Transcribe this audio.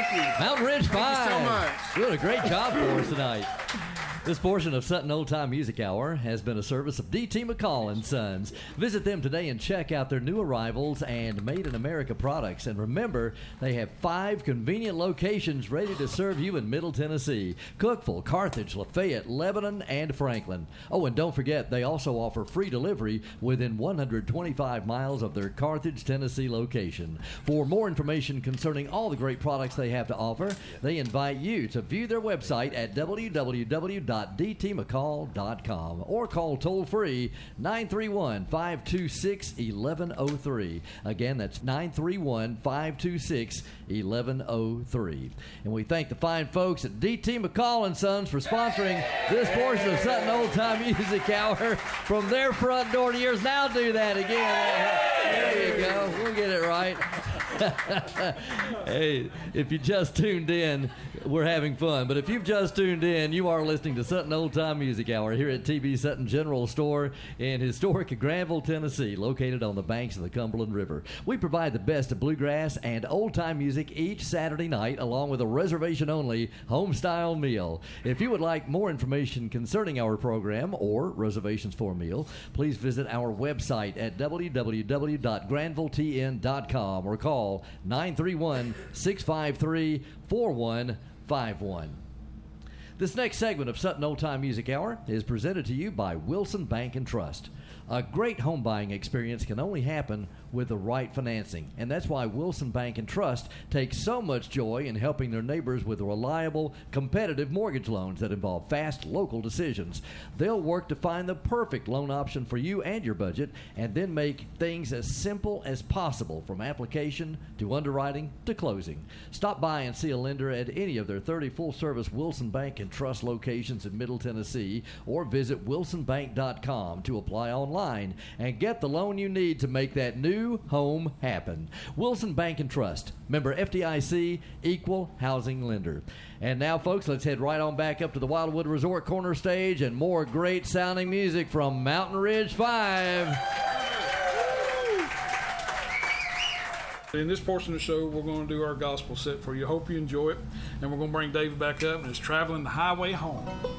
Thank you. Mountain Ridge 5. Thank you so much. Doing a great job for us tonight. This portion of Sutton Old Time Music Hour has been a service of D.T. McCall and Sons. Visit them today and check out their new arrivals and Made in America products. And remember, they have 5 convenient locations ready to serve you in Middle Tennessee: Cookeville, Carthage, Lafayette, Lebanon, and Franklin. Oh, and don't forget, they also offer free delivery within 125 miles of their Carthage, Tennessee location. For more information concerning all the great products they have to offer, they invite you to view their website at www.dtmccall.com or call toll-free 931-526-1103. Again, that's 931-526-1103. And we thank the fine folks at D.T. McCall & Sons for sponsoring this portion of Sutton Old Time Music Hour from their front door to yours. Now do that again. There you go. We'll get it right. Hey, if you just tuned in, we're having fun. But if you've just tuned in, you are listening to Sutton Old Time Music Hour here at TB Sutton General Store in historic Granville, Tennessee, located on the banks of the Cumberland River. We provide the best of bluegrass and old-time music each Saturday night, along with a reservation-only home-style meal. If you would like more information concerning our program or reservations for a meal, please visit our website at www.granvilletn.com or call 931-653-4151. This next segment of Sutton Old Time Music Hour is presented to you by Wilson Bank and Trust. A great home buying experience can only happen with the right financing, and that's why Wilson Bank and Trust takes so much joy in helping their neighbors with reliable, competitive mortgage loans that involve fast, local decisions. They'll work to find the perfect loan option for you and your budget, and then make things as simple as possible from application to underwriting to closing. Stop by and see a lender at any of their 30 full-service Wilson Bank and Trust locations in Middle Tennessee, or visit wilsonbank.com to apply online and get the loan you need to make that new home happen. Wilson Bank and Trust, member FDIC, equal housing lender. And now, folks, let's head right on back up to the Wildwood Resort corner stage and more great sounding music from Mountain Ridge 5. In this portion of the show, we're going to do our gospel set for you. Hope you enjoy it. And we're going to bring David back up, and it's Traveling the Highway Home.